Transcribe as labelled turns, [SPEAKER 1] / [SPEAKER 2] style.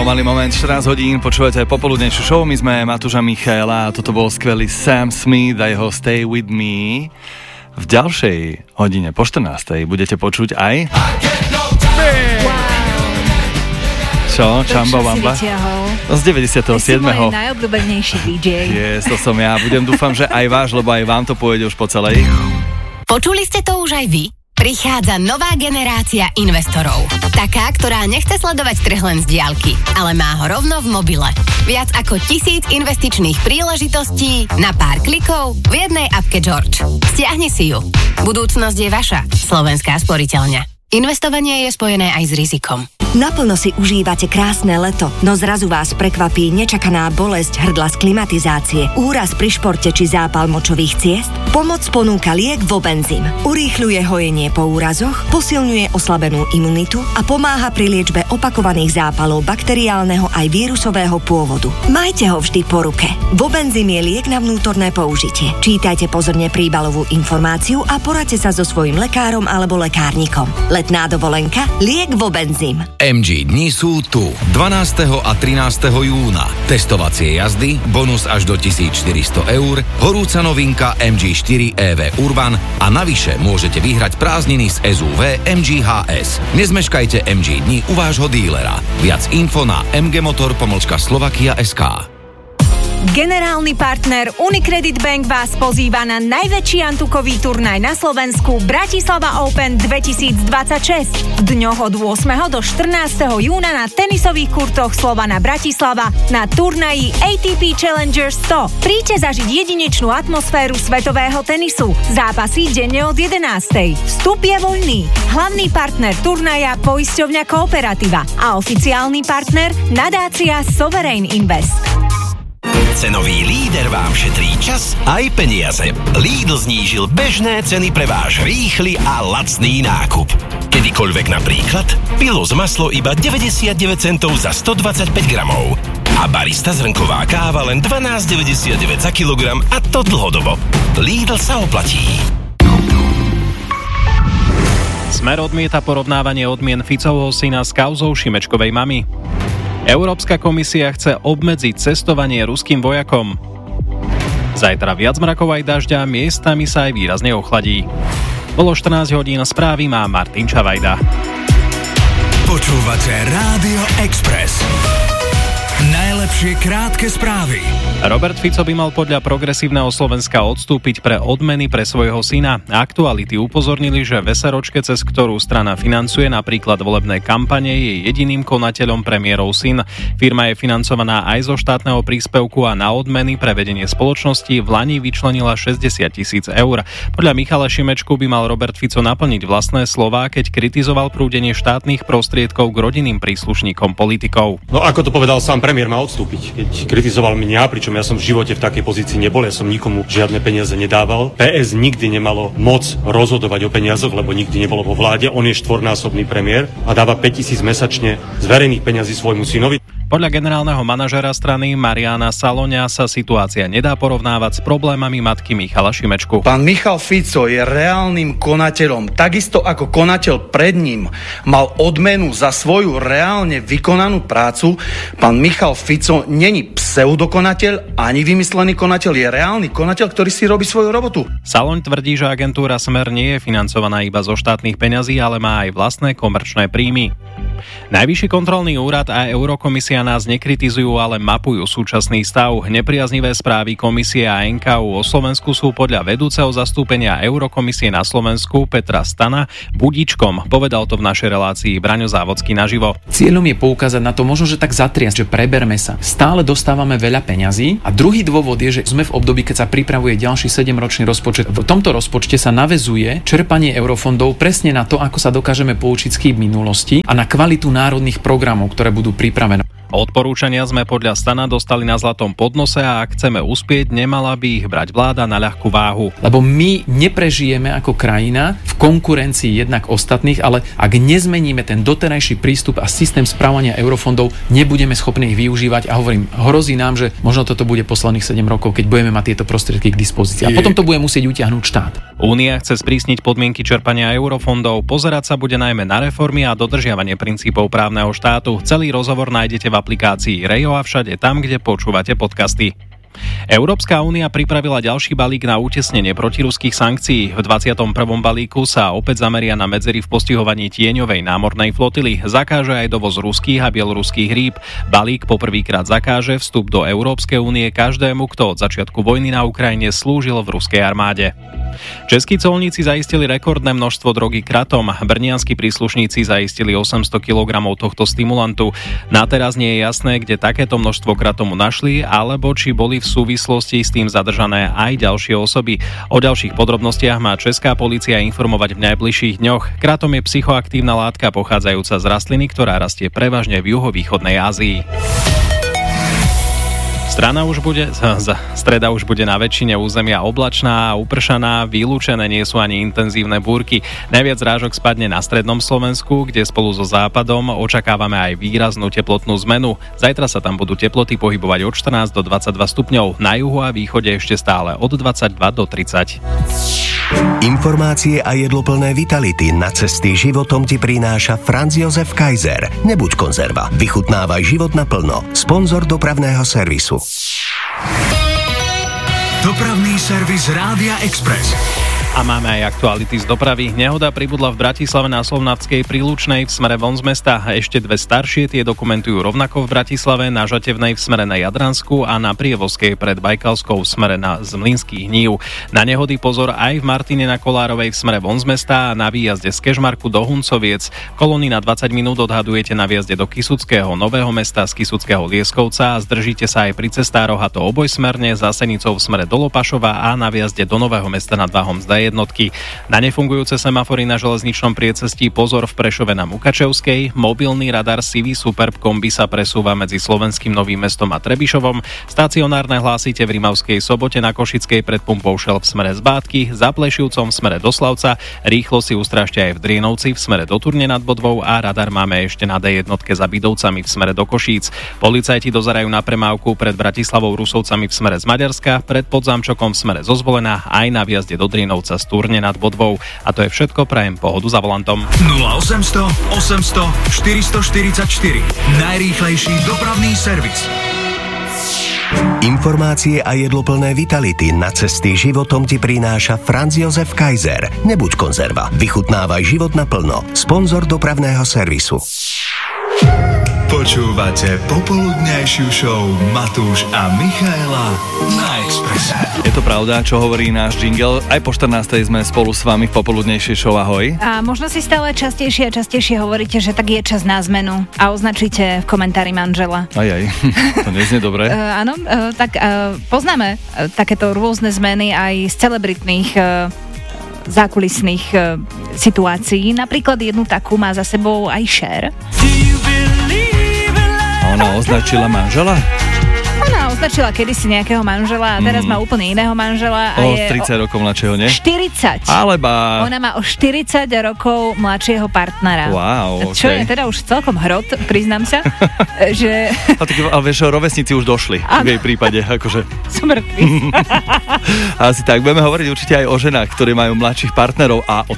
[SPEAKER 1] Pomalý moment, 14 hodín, počúvate popoludnejšiu show, my sme Matúš a Michaela a toto bol skvelý Sam Smith a jeho Stay With Me. V ďalšej hodine po 14. budete počuť aj... Čo? Čamba Wamba? Z 97.
[SPEAKER 2] Si môj najobľúbenejší DJ.
[SPEAKER 1] Yes, to som ja. Dúfam, že aj váš, lebo aj vám to pôjde už po celej.
[SPEAKER 3] Počuli ste to už aj vy? Prichádza nová generácia investorov. Taká, ktorá nechce sledovať trh len z diaľky, ale má ho rovno v mobile. Viac ako 1000 investičných príležitostí na pár klikov v jednej appke George. Stiahni si ju. Budúcnosť je vaša. Slovenská sporiteľňa. Investovanie je spojené aj s rizikom.
[SPEAKER 4] Naplno si užívate krásne leto, no zrazu vás prekvapí nečakaná bolesť hrdla z klimatizácie, úraz pri športe či zápal močových ciest? Pomoc ponúka liek Vobenzym. Urýchľuje hojenie po úrazoch, posilňuje oslabenú imunitu a pomáha pri liečbe opakovaných zápalov bakteriálneho aj vírusového pôvodu. Majte ho vždy po ruke. Vobenzym je liek na vnútorné použitie. Čítajte pozorne príbalovú informáciu a poradte sa so svojím lekárom alebo lekárnikom. Letná dovolenka, liek Vobenzym.
[SPEAKER 5] MG dni sú tu. 12. a 13. júna. Testovacie jazdy, bonus až do 1400 €, horúca novinka MG4 EV Urban a navyše môžete vyhrať prázdniny z SUV MG HS. Nezmeškajte MG dni u vášho dílera. Viac info na mgmotor.slovakia.sk.
[SPEAKER 2] Generálny partner Unicredit Bank vás pozýva na najväčší antukový turnaj na Slovensku Bratislava Open 2026. V dňoch od 8. do 14. júna na tenisových kurtoch Slovana Bratislava na turnaji ATP Challenger 100. Príďte zažiť jedinečnú atmosféru svetového tenisu. Zápasy denne od 11. Vstup je voľný. Hlavný partner turnaja poisťovňa Kooperativa a oficiálny partner nadácia Sovereign Invest.
[SPEAKER 6] Cenový líder vám šetrí čas aj peniaze. Lidl znížil bežné ceny pre váš rýchly a lacný nákup. Kedykoľvek napríklad Pilos maslo iba 99 centov za 125 gramov a barista zrnková káva len 12,99 za kilogram, a to dlhodobo. Lidl sa oplatí.
[SPEAKER 7] Smer odmieta porovnávanie odmien Ficovho syna s kauzou Šimečkovej mamy. Európska komisia chce obmedziť cestovanie ruským vojakom. Zajtra viac mrakov aj dažďa, miestami sa aj výrazne ochladí. Bolo 14 hodín, správy má Martin Čavajda.
[SPEAKER 8] Počúvate Rádio Express. Najlepšie krátke správy.
[SPEAKER 7] Robert Fico by mal podľa Progresívneho Slovenska odstúpiť pre odmeny pre svojho syna. Aktuality upozornili, že VSROčke, cez ktorú strana financuje napríklad volebné kampane, je jediným konateľom premiérov syn. Firma je financovaná aj zo štátneho príspevku a na odmeny pre vedenie spoločnosti v lani vyčlenila 60 000 €. Podľa Michala Šimečku by mal Robert Fico naplniť vlastné slová, keď kritizoval prúdenie štátnych prostriedkov k rodinným príslušníkom politikov.
[SPEAKER 9] No ako to povedal sám premiér, má odstúpiť, keď kritizoval mňa, pričom ja som v živote v takej pozícii nebol, ja som nikomu žiadne peniaze nedával. PS nikdy nemalo moc rozhodovať o peniazoch, lebo nikdy nebolo vo vláde. On je štvornásobný premiér a dáva 5 000 mesačne z verejných peňazí svojmu synovi.
[SPEAKER 7] Podľa generálneho manažera strany Mariana Saloňa sa situácia nedá porovnávať s problémami matky Michala Šimečku.
[SPEAKER 10] Pán Michal Fico je reálnym konateľom. Takisto ako konateľ pred ním mal odmenu za svoju reálne vykonanú prácu, pán Michal Fico není pseudokonateľ ani vymyslený konateľ, je reálny konateľ, ktorý si robí svoju robotu.
[SPEAKER 7] Saloň tvrdí, že agentúra Smer nie je financovaná iba zo štátnych peňazí, ale má aj vlastné komerčné príjmy. Najvyšší kontrolný úrad a Eurokomisia nás nekritizujú, ale mapujú súčasný stav. Nepriaznivé správy komisie a NKÚ o Slovensku sú podľa vedúceho zastúpenia Eurokomisie na Slovensku Petra Stana budičkom. Povedal to v našej relácii Braňo Závodský naživo.
[SPEAKER 11] Cieľom je poukázať na to, možno že tak zatriasť, že preberme sa. Stále dostávame veľa peňazí a druhý dôvod je, že sme v období, keď sa pripravuje ďalší 7-ročný rozpočet. V tomto rozpočte sa naväzuje čerpanie eurofondov presne na to, ako sa dokážeme poučiť z chýb minulosti a na kvalitu národných programov, ktoré budú pripravené.
[SPEAKER 7] Odporúčania sme podľa Stana dostali na zlatom podnose a ak chceme uspieť, nemala by ich brať vláda na ľahkú váhu.
[SPEAKER 11] Lebo my neprežijeme ako krajina v konkurencii jednak ostatných, ale ak nezmeníme ten doterajší prístup a systém správania eurofondov, nebudeme schopní ich využívať a hovorím, hrozí nám, že možno toto bude posledných 7 rokov, keď budeme mať tieto prostriedky k dispozícii. A potom to bude musieť utiahnuť štát.
[SPEAKER 7] Únia chce sprísniť podmienky čerpania eurofondov, pozerať sa bude najmä na reformy a dodržiavanie princípov právneho štátu. Celý rozhovor nájdete v aplikácii Rejo a všade tam, kde počúvate podcasty. Európska únia pripravila ďalší balík na utesnenie protiruských sankcií. V 21. balíku sa opäť zameria na medzery v postihovaní tieňovej námornej flotily. Zakáže aj dovoz ruských a bieloruských rýb. Balík poprvýkrát zakáže vstup do Európskej únie každému, kto od začiatku vojny na Ukrajine slúžil v ruskej armáde. Českí colníci zaistili rekordné množstvo drogy kratom. Brnianski príslušníci zaistili 800 kg tohto stimulantu. Na teraz nie je jasné, kde takéto množstvo kratomu našli, alebo či boli v súvislosti s tým zadržané aj ďalšie osoby. O ďalších podrobnostiach má česká polícia informovať v najbližších dňoch. Kratom je psychoaktívna látka pochádzajúca z rastliny, ktorá rastie prevažne v juhovýchodnej Ázii. Streda už bude na väčšine územia oblačná a upršaná, vylúčené nie sú ani intenzívne búrky. Najviac rážok spadne na strednom Slovensku, kde spolu so západom očakávame aj výraznú teplotnú zmenu. Zajtra sa tam budú teploty pohybovať od 14 do 22 stupňov, na juhu a východe ešte stále od 22 do 30.
[SPEAKER 12] Informácie a jedloplné vitality na cesty životom ti prináša Franz Josef Kaiser. Nebuď konzerva, vychutnávaj život naplno. Sponzor dopravného servisu.
[SPEAKER 8] Dopravný servis Rádia Express.
[SPEAKER 7] A máme aj aktuality z dopravy. Nehoda pribudla v Bratislave na Slovnaftskej prílučnej v smere von z mesta. Ešte dve staršie, tie dokumentujú rovnako v Bratislave, na Žatevnej v smere na Jadransku a na Prievozkej pred Bajkalskou v smere na Zmlinských Hnív. Na nehody pozor aj v Martine na Kolárovej v smere von z mesta a na výjazde z Kežmarku do Huncoviec. Kolóny na 20 minút odhadujete na výjazde do Kysuckého Nového Mesta, z Kysuckého Lieskovca a zdržíte sa aj pri cestároch, a to obojsmerne, za Senicou v smere do Lopašova a na výjazde do Nového Mesta nad Váhom z jednotky. Na nefungujúce semafory na železničnom priecestí pozor v Prešove na Mukačevskej. Mobilný radar Sivý Superb kombi sa presúva medzi Slovenským Novým Mestom a Trebišovom. Stacionárne hlásite v Rimavskej Sobote, na Košickej pred pumpou Shell v smere z Bátky, za Plešivcom v smere do Slavca. Rýchlo si ustrážte aj v Drienovci v smere do Turne nad Bodvou a radar máme ešte na D1 za Bidovcami v smere do Košíc. Policajti dozerajú na premávku pred Bratislavou Rusovcami v smere z Maďarska, pred Podzámčokom v smere zo Zvolena aj na výjazde do Drienovca z Turne nad Bodvou. A to je všetko, prajem pohodu za volantom.
[SPEAKER 8] 0800 800 444. Najrýchlejší dopravný servis.
[SPEAKER 12] Informácie a jedloplné vitality na cesty životom ti prináša Franz Josef Kaiser. Nebuď konzerva, vychutnávaj život naplno. Sponzor dopravného servisu.
[SPEAKER 8] Počúvate popoludňajšiu show Matúš a Michaela na Expresse.
[SPEAKER 1] Je to pravda, čo hovorí náš jingle. Aj po 14. sme spolu s vami v popoludnejšej show. Ahoj.
[SPEAKER 2] A možno si stále častejšie a častejšie hovoríte, že tak je čas na zmenu a označíte v komentári manžela.
[SPEAKER 1] Aj, to neznie dobre.
[SPEAKER 2] Áno, tak poznáme takéto rôzne zmeny aj z celebritných zákulisných situácií. Napríklad jednu takú má za sebou aj Cher.
[SPEAKER 1] Ona označila manžela?
[SPEAKER 2] Ona označila kedysi nejakého manžela a teraz má úplne iného manžela. A
[SPEAKER 1] o
[SPEAKER 2] je
[SPEAKER 1] 30 rokov mladšieho, nie?
[SPEAKER 2] 40.
[SPEAKER 1] Alebo...
[SPEAKER 2] Ona má o 40 rokov mladšieho partnera.
[SPEAKER 1] Wow,
[SPEAKER 2] Čo je teda už celkom hrot, priznám sa. Že...
[SPEAKER 1] Ale vieš, rovesníci už došli v jej prípade. Akože...
[SPEAKER 2] Sú mŕtvi.
[SPEAKER 1] Asi tak, budeme hovoriť určite aj o ženách, ktoré majú mladších partnerov a o